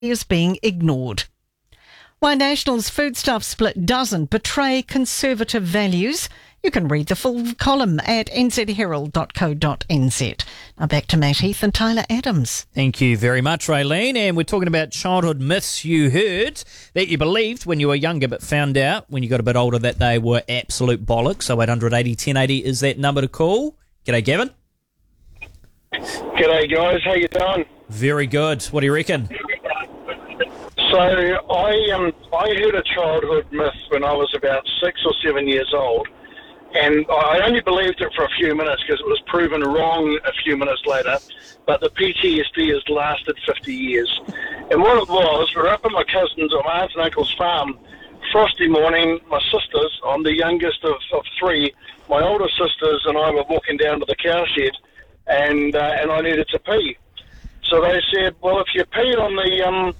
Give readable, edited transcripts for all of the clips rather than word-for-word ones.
is being ignored. Why National's foodstuff split doesn't betray conservative values. You can read the full column at nzherald.co.nz. Now back to Matt Heath and Tyler Adams. Thank you very much, Raylene. And we're talking about childhood myths you heard that you believed when you were younger but found out when you got a bit older that they were absolute bollocks. So 800 80 1080 is that number to call. G'day, Gavin. G'day, guys. How you doing? Very good. What do you reckon? So I heard a childhood myth when I was about 6 or 7 years old, and I only believed it for a few minutes because it was proven wrong a few minutes later, but the PTSD has lasted 50 years. And what it was, we're up at my cousin's or my aunt and uncle's farm, frosty morning, my sisters, I'm the youngest of three, my older sisters and I were walking down to the cowshed, and I needed to pee. So they said, well, if you pee on the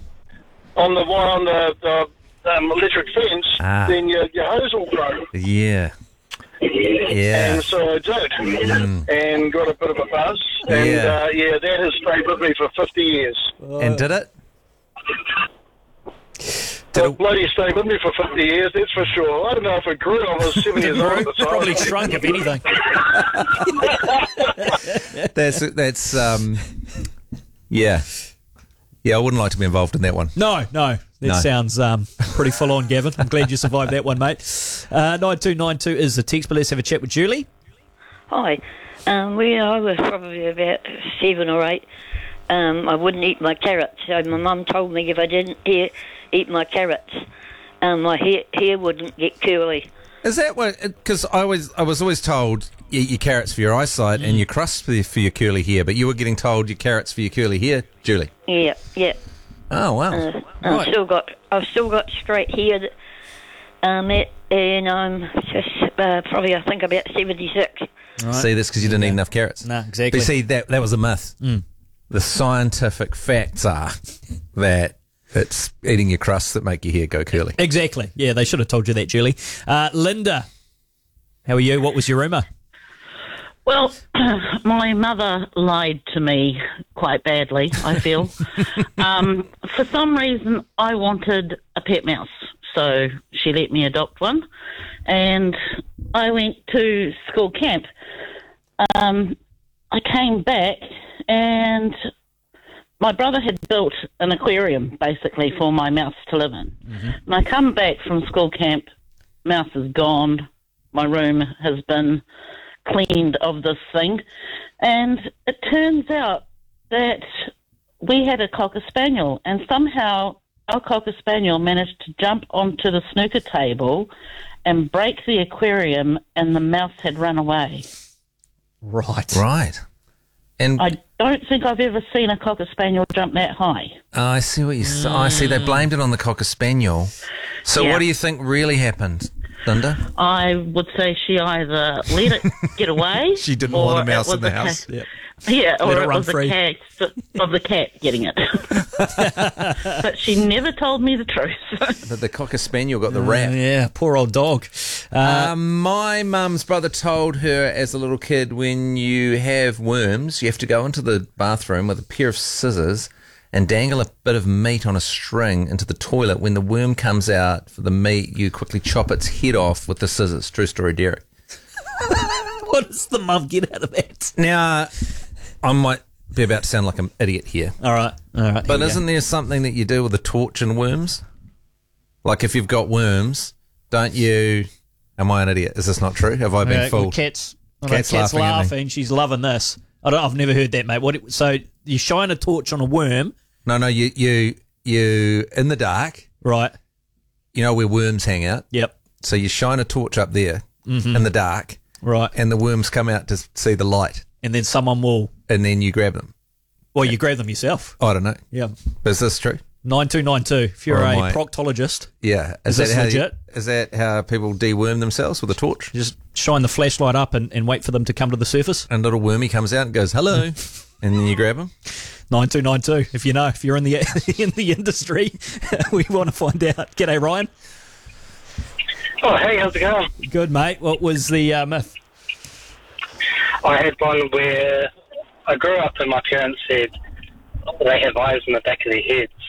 electric fence, then your hose will grow. Yeah. And so I did, and got a bit of a buzz, and that has stayed with me for 50 years. And did it? Bloody stayed with me for 50 years, that's for sure. I don't know if it grew, I was 7 years old at the time. Probably shrunk, if anything. That's yeah. Yeah, I wouldn't like to be involved in that one. No. That sounds pretty full on, Gavin. I'm glad you survived that one, mate. 9292 is the text, but let's have a chat with Julie. Hi. When I was probably about 7 or 8, I wouldn't eat my carrots. So my mum told me if I didn't eat my carrots, my hair wouldn't get curly. Is that what? Because I was always told you eat your carrots for your eyesight and your crust for your curly hair, but you were getting told your carrots for your curly hair, Julie. Yeah. Oh wow! I've still got straight hair, and I'm just probably I think about 76. Right. See, that's because you didn't eat enough carrots. No, exactly. But see, that was a myth. The scientific facts are that it's eating your crusts that make your hair go curly. Exactly. Yeah, they should have told you that, Julie. Linda, how are you? What was your rumour? Well, my mother lied to me quite badly, I feel. For some reason, I wanted a pet mouse, so she let me adopt one, and I went to school camp. I came back, and my brother had built an aquarium, basically, for my mouse to live in. And I come back from school camp, mouse is gone, my room has been cleaned of this thing, and it turns out that we had a Cocker Spaniel, and somehow our Cocker Spaniel managed to jump onto the snooker table and break the aquarium, and the mouse had run away. Right. And I don't think I've ever seen a Cocker Spaniel jump that high. I see what you say. I see they blamed it on the Cocker Spaniel. So what do you think really happened, Linda? I would say she either let it get away. She didn't want a mouse in the house. Yeah, or Let it it run was free. the cat getting it. But she never told me the truth. But the Cocker Spaniel got the rap. Yeah, poor old dog. My mum's brother told her as a little kid, when you have worms, you have to go into the bathroom with a pair of scissors and dangle a bit of meat on a string into the toilet. When the worm comes out for the meat, you quickly chop its head off with the scissors. True story, Derek. What does the mum get out of that? Now, I might be about to sound like an idiot here. All right. But isn't there something that you do with a torch and worms? Like if you've got worms, don't you... Am I an idiot? Is this not true? Have I been fooled? Cat's laughing at me. She's loving this. I've never heard that, mate. So you shine a torch on a worm. No, you in the dark. Right. You know where worms hang out? Yep. So you shine a torch up there in the dark. Right. And the worms come out to see the light. And then someone will... And then you grab them. Well, you grab them yourself. I don't know. Yeah. But is this true? 9292. If you're Or a am I- proctologist, Yeah. Is this legit? Is that how people deworm themselves with a torch? just shine the flashlight up and wait for them to come to the surface. And a little wormy comes out and goes, hello. And then you grab them. 9292. If you're in the in the industry, we want to find out. G'day, Ryan. Oh, hey, how's it going? Good, mate. What was the myth? I had one where I grew up and my parents said they have eyes in the back of their heads.